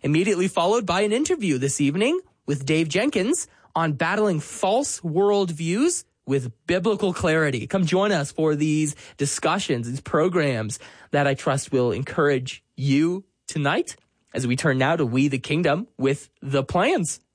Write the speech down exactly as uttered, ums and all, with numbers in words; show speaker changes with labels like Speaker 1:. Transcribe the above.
Speaker 1: immediately followed by an interview this evening with Dave Jenkins on battling false worldviews with biblical clarity. Come join us for these discussions, these programs that I trust will encourage you tonight as we turn now to We the Kingdom with The Plans.